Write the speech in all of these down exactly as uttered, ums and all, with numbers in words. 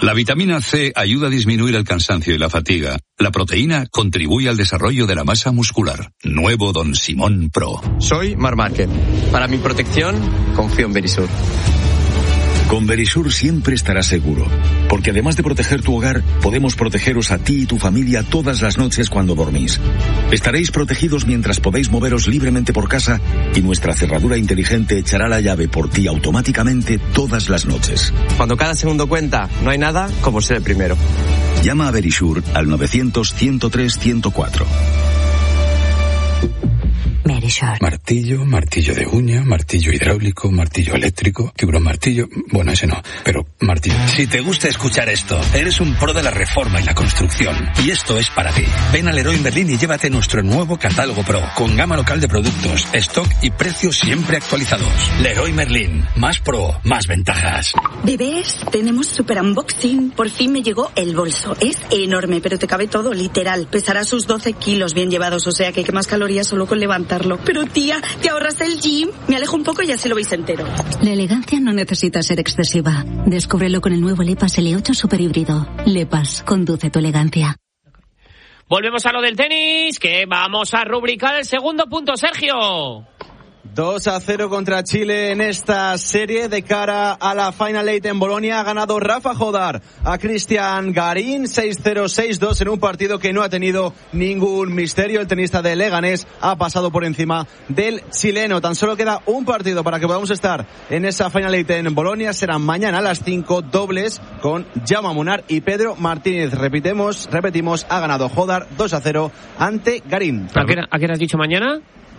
La vitamina C ayuda a disminuir el cansancio y la fatiga. La proteína contribuye al desarrollo de la masa muscular. Nuevo Don Simón Pro. Soy Mar Márquez. Para mi protección, confío en Verisur. Con Verisur siempre estarás seguro, porque además de proteger tu hogar, podemos protegeros a ti y tu familia todas las noches cuando dormís. Estaréis protegidos mientras podéis moveros libremente por casa y nuestra cerradura inteligente echará la llave por ti automáticamente todas las noches. Cuando cada segundo cuenta, no hay nada como ser el primero. Llama a Verisur al novecientos, ciento tres, ciento cuatro. Verisur. Martillo, martillo de uña, martillo hidráulico, martillo eléctrico, tiburón martillo, bueno, ese no, pero martillo. Si te gusta escuchar esto, eres un pro de la reforma y la construcción, y esto es para ti. Ven al Leroy Merlin y llévate nuestro nuevo catálogo Pro, con gama local de productos, stock y precios siempre actualizados. Leroy Merlin, más pro, más ventajas. Bebés, tenemos super unboxing. Por fin me llegó el bolso. Es enorme, pero te cabe todo, literal. Pesará sus doce kilos bien llevados, o sea que quemas calorías solo con levantar. Pero tía, ¿te ahorras el gym? Me alejo un poco y así lo veis entero. La elegancia no necesita ser excesiva. Descúbrelo con el nuevo Lepas L ocho Super Híbrido. Lepas, conduce tu elegancia. Volvemos a lo del tenis, que vamos a rubricar el segundo punto, Sergio. dos a cero contra Chile en esta serie de cara a la Final Eight en Bolonia. Ha ganado Rafa Jodar a Cristian Garín seis cero, seis dos en un partido que no ha tenido ningún misterio. El tenista de Leganés ha pasado por encima del chileno. Tan solo queda un partido para que podamos estar en esa Final Eight en Bolonia. Será mañana a las cinco, dobles con Jaume Munar y Pedro Martínez. Repitemos, repetimos, ha ganado Jodar dos a cero ante Garín. ¿A qué, a qué has dicho mañana?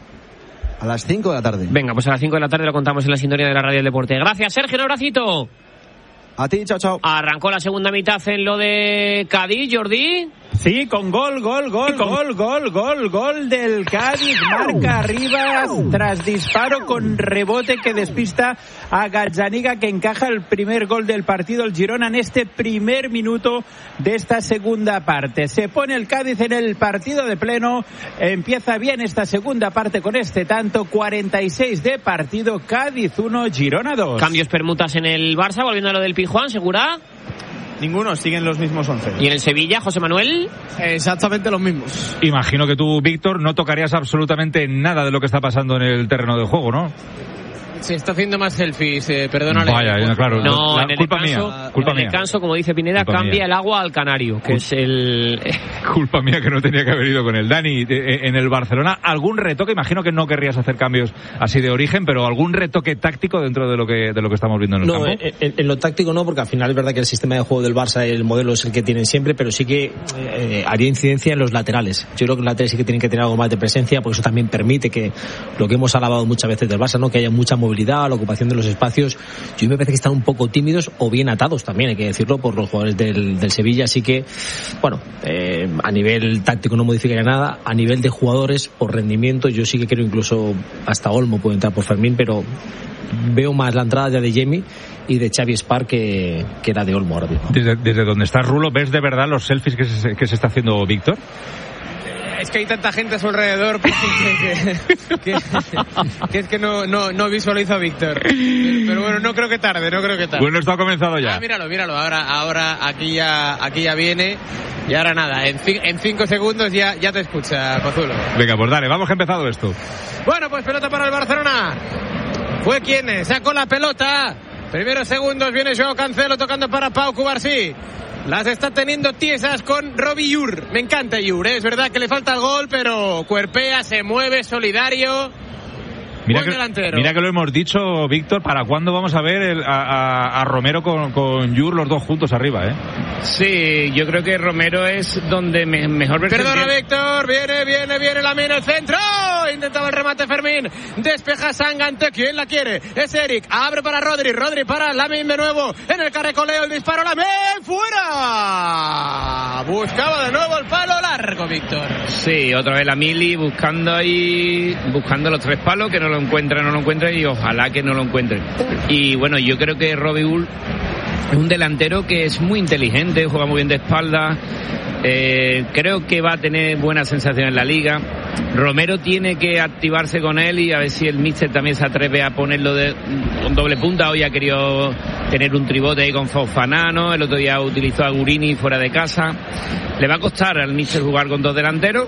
A las cinco de la tarde. Venga, pues a las cinco de la tarde lo contamos en la sintonía de la Radio del Deporte. Gracias, Sergio, un abracito. A ti, chao, chao. Arrancó la segunda mitad en lo de Cádiz, Jordi. Sí, con gol, gol, gol, con... gol, gol, gol, gol del Cádiz. Marca Rivas tras disparo con rebote que despista a Gazzaniga, que encaja el primer gol del partido. El Girona en este primer minuto de esta segunda parte. Se pone el Cádiz en el partido de pleno. Empieza bien esta segunda parte con este tanto. cuarenta y seis de partido. Cádiz uno, Girona dos. Cambios, permutas en el Barça, volviendo a lo del Pizjuán, ¿segura? Ninguno, siguen los mismos once. ¿Y en el Sevilla, José Manuel? Exactamente los mismos. Imagino que tú, Víctor, no tocarías absolutamente nada de lo que está pasando en el terreno de juego, ¿no? Se está haciendo más selfies, eh, perdónale. Vaya, claro. No, la, en el culpa descanso, mía. Culpa en el descanso, como dice Pineda, culpa cambia mía. el agua al canario, que Cul- es el... Culpa mía que no tenía que haber ido con él. Dani, en el Barcelona, ¿algún retoque? Imagino que no querrías hacer cambios así de origen, pero ¿algún retoque táctico dentro de lo que de lo que estamos viendo en el no, campo? No, en, en lo táctico no, porque al final es verdad que el sistema de juego del Barça, el modelo es el que tienen siempre, pero sí que eh, haría incidencia en los laterales. Yo creo que los laterales sí que tienen que tener algo más de presencia, porque eso también permite que lo que hemos alabado muchas veces del Barça, ¿no? Que haya mucha movilidad, la ocupación de los espacios. Yo me parece que están un poco tímidos o bien atados también, hay que decirlo, por los jugadores del, del Sevilla. Así que, bueno, eh, a nivel táctico no modificaría nada. A nivel de jugadores, por rendimiento, yo sí que creo incluso hasta Olmo puede entrar por Fermín, pero veo más la entrada ya de Jamie y de Xavi Spar que, que la de Olmo ahora mismo. Desde, desde donde estás, Rulo, ¿ves de verdad los selfies que se, que se está haciendo Víctor? Es que hay tanta gente a su alrededor que, que, que, que es que no, no, no visualizo a Víctor. Pero, pero bueno, no creo que tarde, no creo que tarde. Bueno, esto ha comenzado ya. Ah, míralo, míralo, ahora, ahora aquí ya, aquí ya viene. Y ahora nada, en, fi, en cinco segundos ya, ya te escucha, Pozulo. Venga, pues dale, vamos que ha empezado esto. Bueno, pues pelota para el Barcelona. Fue quien sacó la pelota. Primeros segundos viene Joao Cancelo tocando para Pau Cubarsí. Las está teniendo tiesas con Robbie Llur. Me encanta Llur, ¿eh? Es verdad que le falta el gol, pero cuerpea, se mueve, solidario. Mira Buen que, delantero. mira que lo hemos dicho, Víctor, ¿para cuándo vamos a ver el, a, a, a Romero con, con Llur los dos juntos arriba, eh? Sí, yo creo que Romero es donde me, mejor versión. Perdona, Víctor, viene, viene, viene la mina, el centro. Intentaba el remate Fermín, despeja Sangante, ¿quién la quiere? Es Eric, abre para Rodri, Rodri para Lamin de nuevo, en el carrecoleo el disparo, Lamin, fuera. Buscaba de nuevo el palo largo, Víctor. Sí, otra vez la Mili buscando ahí, buscando los tres palos, que no lo encuentra, no lo encuentra y ojalá que no lo encuentre. Y bueno, yo creo que Robbie Bull es un delantero que es muy inteligente, juega muy bien de espalda. Eh, creo que va a tener buena sensación en la liga. Romero tiene que activarse con él y a ver si el míster también se atreve a ponerlo de un doble punta. Hoy ha querido tener un tribote ahí con Fofana, ¿no? El otro día utilizó a Gurini fuera de casa. Le va a costar al míster jugar con dos delanteros,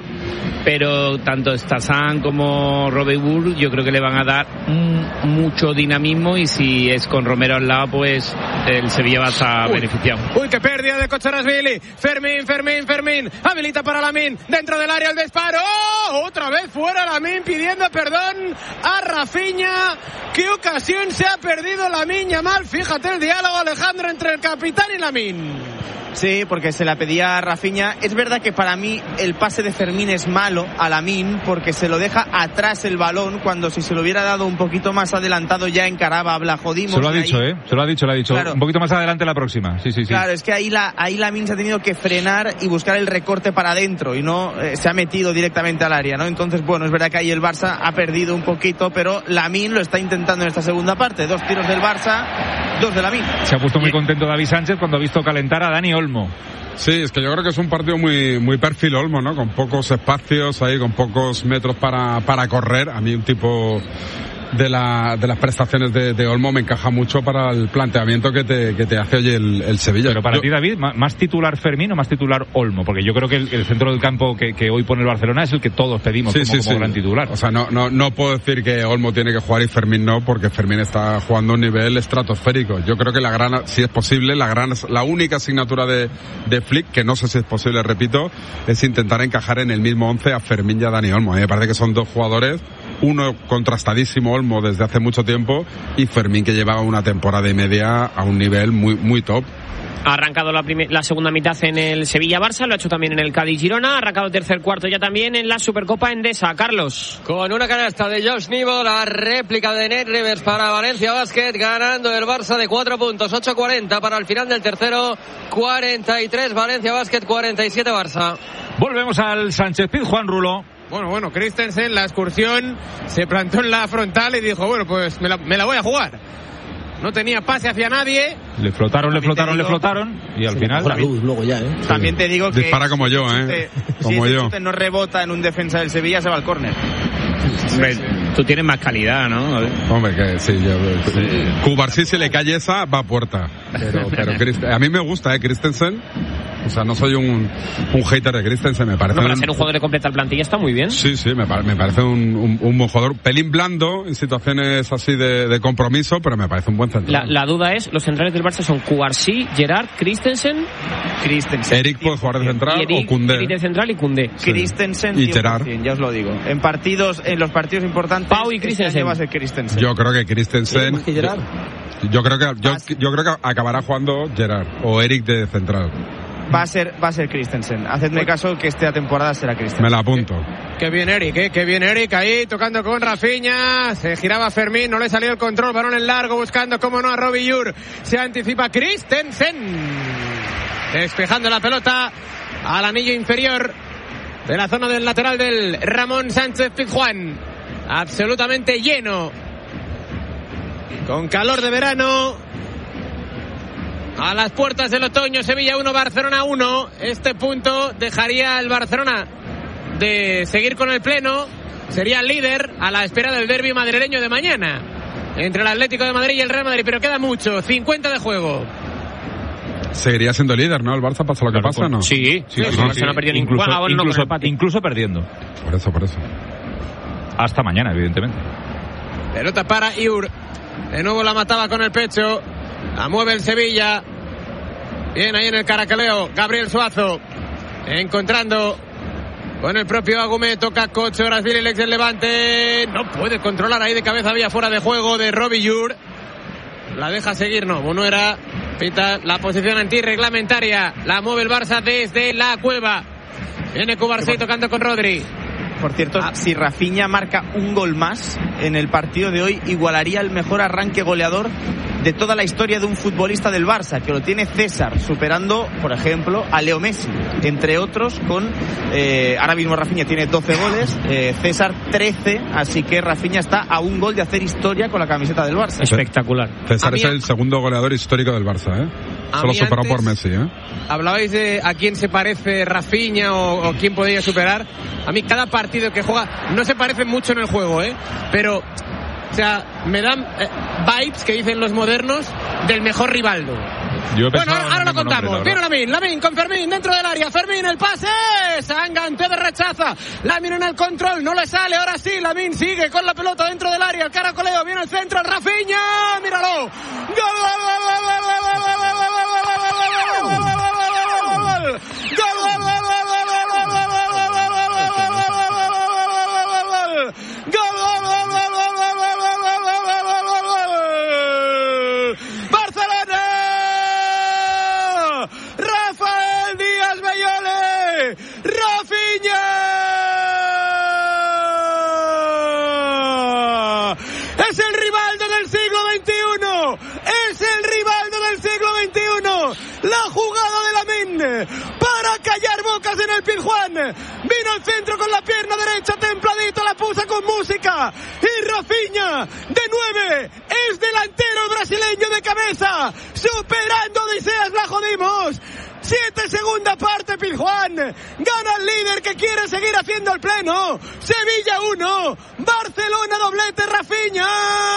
pero tanto Stassan como Robbie Wood yo creo que le van a dar mm, mucho dinamismo, y si es con Romero al lado, pues el Sevilla va a estar Uy. beneficiado. Uy, qué pérdida de Kotxarashvili. Fermín, Fermín, Fermín. Habilita para Lamine. Dentro del área el disparo. ¡Oh! Otra vez fuera Lamine pidiendo perdón a Rafinha. ¿Qué ocasión se ha perdido Lamine Yamal? Fíjate el diálogo, Alejandro, entre el capitán y Lamine. Sí, porque se la pedía a Rafinha. Es verdad que para mí el pase de Fermín es malo a Lamine, porque se lo deja atrás el balón, cuando si se lo hubiera dado un poquito más adelantado ya encaraba a Blajodimos. Se lo ha dicho, ahí... ¿eh? Se lo ha dicho, lo ha dicho. Claro. Un poquito más adelante la próxima. Sí, sí, sí. Claro, es que ahí, la, ahí Lamine se ha tenido que frenar y buscar el recorte para adentro, y no eh, se ha metido directamente al área, ¿no? Entonces, bueno, es verdad que ahí el Barça ha perdido un poquito, pero Lamine lo está intentando en esta segunda parte. Dos tiros del Barça, dos de Lamine. Se ha puesto muy contento David Sánchez cuando ha visto calentar a Dani Olmo. Sí, es que yo creo que es un partido muy muy perfil Olmo, ¿no? Con pocos espacios ahí, con pocos metros para para correr. A mí un tipo de la de las prestaciones de, de Olmo me encaja mucho para el planteamiento que te que te hace hoy el, el Sevilla. Pero para yo... ti, David, ¿más titular Fermín o más titular Olmo? Porque yo creo que el, el centro del campo que, que hoy pone el Barcelona es el que todos pedimos sí, como, sí, como sí. gran titular. O sea, no no no puedo decir que Olmo tiene que jugar y Fermín no, porque Fermín está jugando a un nivel estratosférico. Yo creo que la gran, si es posible, la gran la única asignatura de, de Flick, que no sé si es posible, repito, es intentar encajar en el mismo once a Fermín y a Dani Olmo. A mí me parece que son dos jugadores, uno contrastadísimo, Olmo, desde hace mucho tiempo, y Fermín, que lleva una temporada y media a un nivel muy muy top. Ha arrancado la, primer, la segunda mitad en el Sevilla-Barça, lo ha hecho también en el Cádiz-Girona, ha arrancado el tercer cuarto ya también en la Supercopa Endesa. Carlos. Con una canasta de Josh Nivo, la réplica de Nate Rivers para Valencia Basket, ganando el Barça de cuatro puntos, ocho cuarenta para el final del tercero, cuarenta y tres Valencia Basket, cuarenta y siete Barça. Volvemos al Sánchez Pizjuán, Rulo. Bueno, bueno, Christensen, la excursión, se plantó en la frontal y dijo, bueno, pues me la, me la voy a jugar. No tenía pase hacia nadie. Le flotaron, le flotaron, digo, le flotaron y al final... La luz luego ya, ¿eh? También te digo que... Dispara como yo, ¿eh? Si como ese yo. chute no rebota en un defensa del Sevilla, se va al córner. Hombre, tú tienes más calidad, ¿no? Hombre, que sí, yo... Sí. Cubarsí, si le cae esa, va a puerta. Pero, pero Christ... a mí me gusta, ¿eh? Christensen. O sea, no soy un, un hater de Christensen, me parece... No, para un... ser un jugador de completa plantilla está muy bien. Sí, sí, me, pare... me parece un, un, un buen jugador. Pelín blando en situaciones así de, de compromiso, pero me parece un buen central. La, la duda es, los centrales del Barça son Cubarsí, Gerard, Christensen... Christensen. Eric puede jugar de central, Eric, o Koundé. Eric de central y Koundé. Sí. Christensen y Gerard. Ya os lo digo. En partidos, en los partidos importantes... Pau y Christensen. Este año va a ser Christensen. Yo creo que Christensen... ¿Sí, Gerard? Yo, yo creo que yo, yo creo que acabará jugando Gerard o Eric de central. Va a ser va a ser Christensen. Hacedme caso que esta temporada será Christensen. Me la apunto. Qué bien Eric, ¿eh? Qué bien Eric ahí tocando con Rafinha. Se giraba Fermín, no le salió el control. Balón en largo buscando, como no, a Robbie Yur. Se anticipa Christensen. Despejando la pelota al anillo inferior de la zona del lateral del Ramón Sánchez Pizjuán. Absolutamente lleno. Con calor de verano. A las puertas del otoño, Sevilla uno, Barcelona uno. Este punto dejaría al Barcelona de seguir con el pleno. Sería líder a la espera del derbi madrileño de mañana entre el Atlético de Madrid y el Real Madrid. Pero queda mucho, cincuenta de juego. Seguiría siendo líder, ¿no? El Barça pasa lo que claro, pasa, ¿no? Sí, sí, sí, sí, sí. No ha perdido incluso, ningún bueno, incluso, no, incluso perdiendo. Por eso, por eso. Hasta mañana, evidentemente. Pelota para Iur. De nuevo la mataba con el pecho. La mueve el Sevilla. Bien ahí en el caracoleo. Gabriel Suazo. Encontrando con el propio Agumé. Toca Kotxarashvili, el ex del Levante. No puede controlar ahí de cabeza. Había fuera de juego de Robbie Yur. La deja seguir, no. Bonuera pita la posición antirreglamentaria. La mueve el Barça desde la cueva. Viene Cubarsí tocando con Rodri. Por cierto, ah. si Rafinha marca un gol más en el partido de hoy, igualaría el mejor arranque goleador de toda la historia de un futbolista del Barça, que lo tiene César, superando, por ejemplo, a Leo Messi, entre otros, con eh, ahora mismo Rafinha tiene doce goles, eh, César trece, así que Rafinha está a un gol de hacer historia con la camiseta del Barça. Espectacular. César es el segundo goleador histórico del Barça, ¿eh? Solo superado por Messi, ¿eh? Hablabais de a quién se parece Rafinha o, o quién podría superar. A mí cada partido que juega no se parece mucho en el juego, ¿eh? Pero, o sea, me dan eh, vibes, que dicen los modernos, del mejor Rivaldo. Yo bueno, ahora, ahora lo contamos. Nombre, Viene Lamine, Lamine con Fermín dentro del área. Fermín, el pase. Sangante de rechaza. Lamine en el control, no le sale. Ahora sí, Lamine sigue con la pelota dentro del área. El caracoleo, viene al centro. Rafinha, míralo. ¡Gol! Para callar bocas en el Pizjuán. Vino al centro con la pierna derecha, templadito, la puso con música. Y Rafinha, de nueve, es delantero brasileño de cabeza. Superando Odiseas, la jodimos. Siete segunda parte, Pizjuán. Gana el líder que quiere seguir haciendo el pleno. Sevilla uno, Barcelona doblete, Rafinha.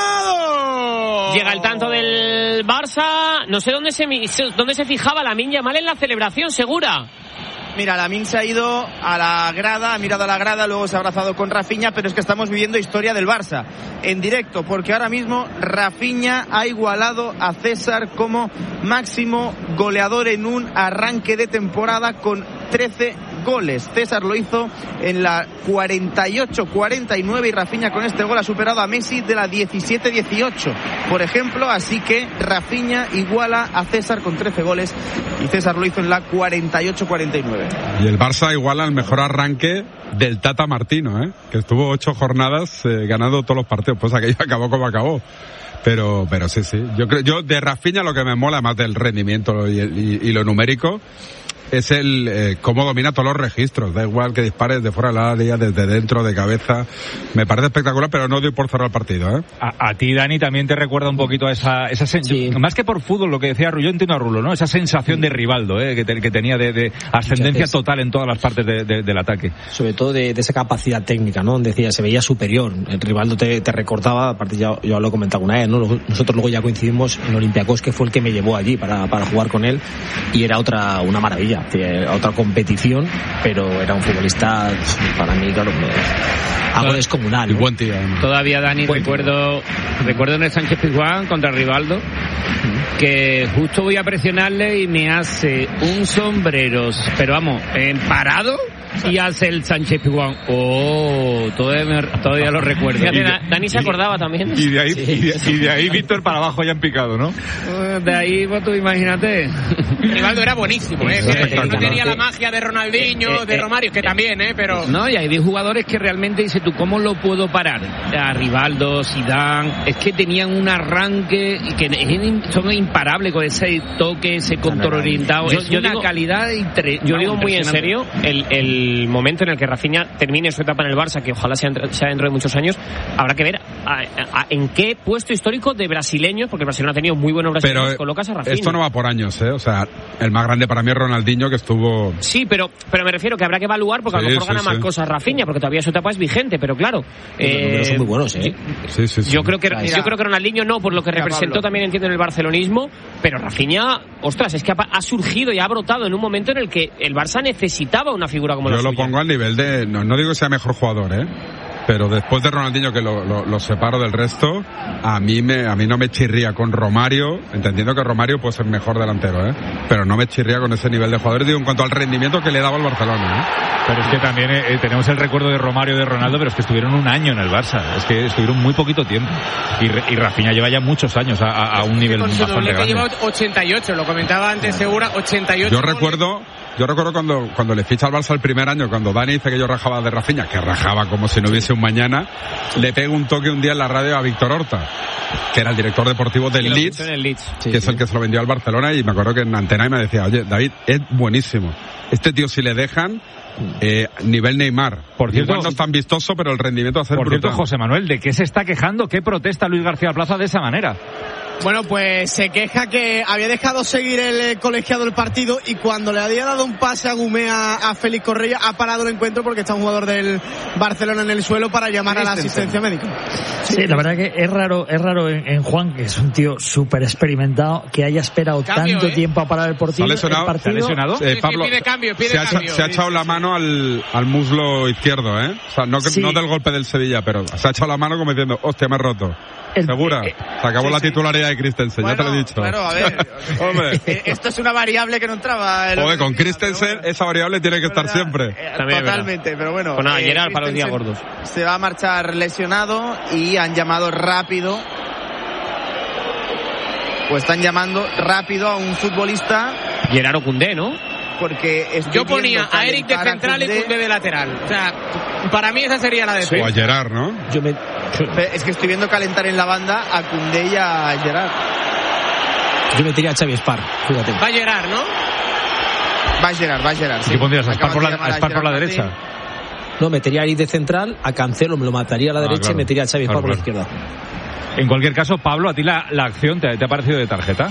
Llega el tanto del Barça. No sé dónde se, dónde se fijaba Lamine Yamal en la celebración, Segura. Mira, Lamine se ha ido a la grada, ha mirado a la grada, luego se ha abrazado con Rafinha, pero es que estamos viviendo historia del Barça en directo, porque ahora mismo Rafinha ha igualado a César como máximo goleador en un arranque de temporada con trece goles. César lo hizo en la cuarenta y ocho cuarenta y nueve y Rafinha con este gol ha superado a Messi de la diecisiete dieciocho, por ejemplo, así que Rafinha iguala a César con trece goles y César lo hizo en la cuarenta y ocho cuarenta y nueve. Y el Barça iguala el mejor arranque del Tata Martino, ¿eh? Que estuvo ocho jornadas eh, ganando todos los partidos, pues aquello acabó como acabó. Pero, pero sí, sí. Yo creo, yo de Rafinha lo que me mola más del rendimiento y, y, y lo numérico es el eh, cómo domina todos los registros. Da igual que dispares de fuera del área, desde dentro, de cabeza. Me parece espectacular, pero no doy por cerrar el partido, ¿eh? A, a ti, Dani, también te recuerda un poquito a esa, esa sen- sí. Más que por fútbol, lo que decía Rulo, yo entiendo a Rulo, ¿no? Esa sensación sí. de Rivaldo, ¿eh? Que, te, que tenía de, de ascendencia total en todas las partes de, de, del ataque. Sobre todo de, de esa capacidad técnica, ¿no? Donde decía, se veía superior. El Rivaldo te, te recortaba, aparte ya, yo lo he comentado una vez, ¿no? Nosotros luego ya coincidimos en Olympiacos, que fue el que me llevó allí para, para jugar con él, y era otra, una maravilla, otra competición, pero era un futbolista, para mí, claro, algo descomunal, ¿no? Y buen tío. Todavía, Dani, buen recuerdo tío. recuerdo en el Sánchez Pizjuán contra Rivaldo, que justo voy a presionarle y me hace un sombrero, pero vamos, en parado, y hace el Sánchez Pizjuán. Oh, todavía, todavía lo recuerdo. Fíjate, Dani se acordaba también. Y de ahí, sí. y de, y de ahí Víctor para abajo ya han picado, ¿no? De ahí, pues tú imagínate. Rivaldo era buenísimo, ¿eh? Que no tenía la magia de Ronaldinho, eh, eh, de Romario, que también, ¿eh? Pero... No, y hay jugadores que realmente dices tú, ¿cómo lo puedo parar? A Rivaldo, Zidane, es que tenían un arranque que son imparables con ese toque, ese control orientado. Yo, es yo una digo, calidad entre, Yo no, digo muy en serio, el, el momento en el que Rafinha termine su etapa en el Barça, que ojalá sea, sea dentro de muchos años, habrá que ver a, a, en qué puesto histórico de brasileños, porque el Barcelona ha tenido muy buenos brasileños, pero colocas a Rafinha. Esto no va por años, ¿eh? O sea, el más grande para mí es Ronaldinho, que estuvo... Sí, pero pero me refiero que habrá que evaluar, porque sí, a lo mejor sí, gana sí. más cosas Rafinha, porque todavía su etapa es vigente, pero claro... Eh, los son muy buenos, ¿eh? Sí, sí, sí. Yo creo que, Mira, yo creo que Ronaldinho no, por lo que representó Pablo. También entiendo en el barcelonismo, pero Rafinha, ostras, es que ha, ha surgido y ha brotado en un momento en el que el Barça necesitaba una figura como yo la suya. Yo lo pongo al nivel de... No, no digo que sea mejor jugador, ¿eh? Pero después de Ronaldinho, que lo, lo, lo separo del resto, a mí me a mí no me chirría con Romario, entendiendo que Romario puede ser mejor delantero, ¿eh? Pero no me chirría con ese nivel de jugadores, digo, en cuanto al rendimiento que le daba al Barcelona, ¿eh? Pero es que también eh, tenemos el recuerdo de Romario y de Ronaldo, pero es que estuvieron un año en el Barça, es que estuvieron muy poquito tiempo. Y, y Rafinha lleva ya muchos años a, a, a un nivel con su bastante grande. Lleva ochenta y ocho, lo comentaba antes Segura, ochenta y ocho. Yo recuerdo... Yo recuerdo cuando, cuando le ficha al Barça el primer año, cuando Dani dice que yo rajaba de Rafinha, que rajaba como si no hubiese un mañana, le pego un toque un día en la radio a Víctor Horta, que era el director deportivo del Leeds, Leeds. Sí, que sí. es el que se lo vendió al Barcelona, y me acuerdo que en Antena me decía, oye, David, es buenísimo. Este tío, si le dejan, eh, nivel Neymar. Por cierto, igual no es tan vistoso, pero el rendimiento va a ser por brutal. Por cierto, José Manuel, ¿de qué se está quejando? ¿Qué protesta Luis García Plaza de esa manera? Bueno, pues se queja que había dejado seguir el colegiado el partido y cuando le había dado un pase a Gumea a Félix Correa ha parado el encuentro porque está un jugador del Barcelona en el suelo para llamar a la asistencia médica. Sí, la verdad que es raro, es raro en, en Juan, que es un tío súper experimentado, que haya esperado Cambio, tanto ¿eh? tiempo a parar el, portillo, ¿Se ha lesionado? el partido. ¿Se ha lesionado? Sí, Eh, sí, Pablo, pide cambio, pide se, ha, cambio. se ha echado la mano al, al muslo izquierdo, ¿eh? O sea, no, Sí. no del golpe del Sevilla, pero se ha echado la mano como diciendo, hostia, me he roto. El- ¿Segura? eh, Se acabó sí, la sí. titularidad de Christensen, Bueno, ya te lo he dicho. Claro, a ver. Hombre. Eh, Esto es una variable que no entraba. Joder, con Christensen esa variable tiene que estar siempre. Eh, También es Totalmente, pero bueno. Pues nada, eh, Gerard para los días Christensen gordos. Se va a marchar lesionado y han llamado rápido. Pues están llamando rápido a un futbolista Gerard o Koundé, ¿no? porque estoy Yo ponía viendo a Eric de calentar a central y Koundé. Koundé de lateral. O sea, para mí esa sería la defensa. O a Gerard, ¿no? Yo me... Es que estoy viendo calentar en la banda a Koundé y a Gerard. Yo metería a Xavi Spar, fíjate. Va a Gerard, ¿no? Va a Gerard, va a Gerard. ¿Qué pondrías? ¿A Spar Acaban por de la, llamar a Spar por la Gerard derecha? Martín. No, metería a Eric de central, a Cancelo me lo mataría a la Ah, derecha claro. y metería a Xavi Spar Claro, por la claro. izquierda. En cualquier caso, Pablo, ¿a ti la, la acción te, te ha parecido de tarjeta?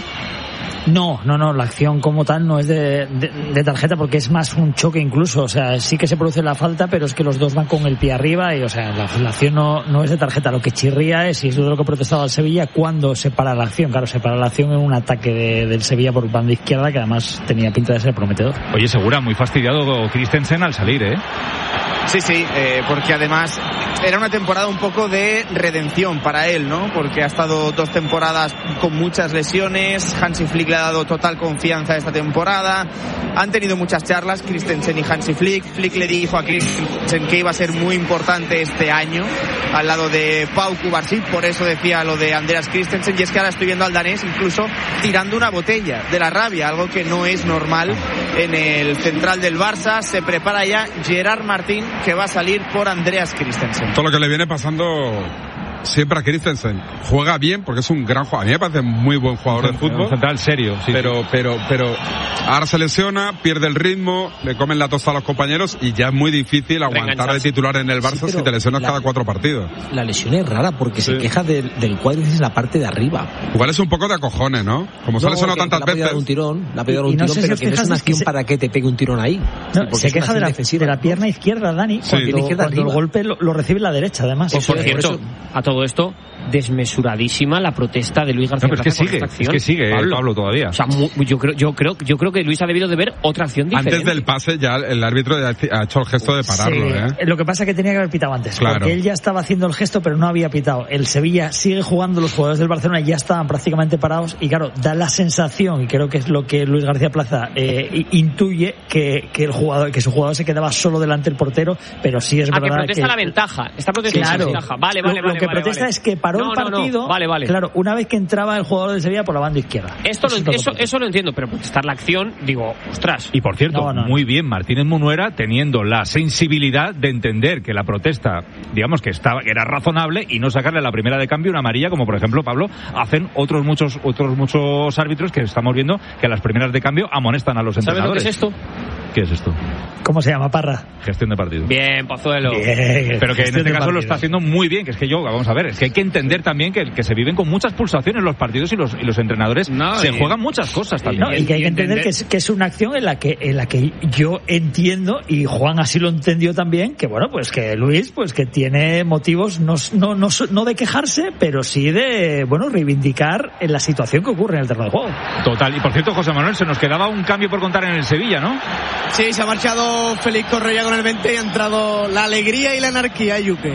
No, no, no, la acción como tal no es de, de, de tarjeta porque es más un choque incluso, o sea, sí que se produce la falta, pero es que los dos van con el pie arriba y, o sea, la, la acción no, no es de tarjeta, lo que chirría es, y es de lo que protestaba el Sevilla, cuando se para la acción, claro, se para la acción en un ataque de, del Sevilla por banda izquierda que además tenía pinta de ser prometedor. Oye, Segura, muy fastidiado Christensen al salir, ¿eh? Sí, sí, eh, porque además era una temporada un poco de redención para él, ¿no? Porque ha estado dos temporadas con muchas lesiones, Hansi Flick le ha dado total confianza esta temporada, han tenido muchas charlas Christensen y Hansi Flick, Flick le dijo a Christensen que iba a ser muy importante este año al lado de Pau Cubarsí, por eso decía lo de Andreas Christensen, y es que ahora estoy viendo al danés incluso tirando una botella de la rabia, algo que no es normal en el central del Barça. Se prepara ya Gerard Martín, que va a salir por Andreas Christensen. Todo lo que le viene pasando siempre a Christensen. Juega bien porque es un gran jugador. A mí me parece muy buen jugador de fútbol. Un central serio, sí, pero, sí. pero, pero ahora se lesiona, pierde el ritmo, le comen la tosta a los compañeros y ya es muy difícil aguantar de titular en el Barça Sí, si te lesionas la, cada cuatro partidos. La lesión es rara porque Sí. se queja del, del cuádriceps en la parte de arriba. Igual es un poco de acojones, ¿no? Como se ha No, lesionado que- tantas que le ha podido veces. dar un tirón, le ha podido dar Y- un y no tirón, sé si pero os que no es fijas, una es que acción se- para que te pegue un tirón ahí. No, Sí, porque se es una queja de acción la, defensiva. de la pierna izquierda, Dani, Sí. cuando, Pierna izquierda cuando el arriba. golpe lo, lo recibe en la derecha, además. Pues, por Eso- cierto, eso- a todo esto, desmesuradísima la protesta de Luis García No, pero es que Plaza con sigue, esta es acción. que sigue, Pablo, Pablo todavía. O sea, mu- yo creo, yo creo, yo creo que Luis ha debido de ver otra acción diferente. Antes del pase ya el árbitro ya ha hecho el gesto de pararlo, Sí, ¿eh? lo que pasa es que tenía que haber pitado antes, Claro. porque él ya estaba haciendo el gesto, pero no había pitado. El Sevilla sigue jugando, los jugadores del Barcelona ya estaban prácticamente parados y claro, da la sensación, y creo que es lo que Luis García Plaza eh, i- intuye, que, que el jugador, que su jugador se quedaba solo delante del portero, pero sí es Ah, que verdad protesta la ventaja. Está protestando Claro. la ventaja. Vale, vale, lo, vale. lo que vale, protesta vale. es que paró No, el no, no. partido, Vale, vale. claro, una vez que entraba el jugador del Sevilla por la banda izquierda. Esto Eso lo, es lo que eso, protesta. eso lo entiendo, pero protestar la acción, digo, ostras. Y por cierto, No, no, muy bien Martínez Munuera teniendo la sensibilidad de entender que la protesta, digamos que estaba, que era razonable y no sacarle a la primera de cambio una amarilla, como por ejemplo, Pablo, hacen otros muchos otros muchos árbitros que estamos viendo que a las primeras de cambio amonestan a los ¿Sabes lo que entrenadores. es esto? ¿Qué es esto? ¿Cómo se llama, Parra? Gestión de partido. Bien, Pozuelo. Bien, Pero que en gestión este de caso lo partido. está haciendo muy bien, que es que yo, vamos a ver, es que hay que entender también que, que se viven con muchas pulsaciones los partidos y los, y los entrenadores No, se y- juegan muchas cosas también. No, y que hay que entender que es, que es una acción en la que en la que yo entiendo, y Juan así lo entendió también, que bueno, pues que Luis pues que tiene motivos no, no, no, no de quejarse, pero sí de, bueno, reivindicar en la situación que ocurre en el terreno de juego. Total. Y por cierto, José Manuel, se nos quedaba un cambio por contar en el Sevilla, ¿no? Sí, se ha marchado Félix Correa con el veinte y ha entrado la alegría y la anarquía, Yuque.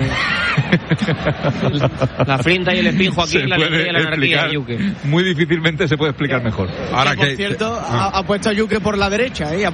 La frinta y el espejo aquí, Se la puede alegría y la anarquía, explicar. Yuque. Muy difícilmente se puede explicar mejor. Ahora que, por que, cierto, que- ah. ha, ha puesto a Yuque por la derecha, ¿eh?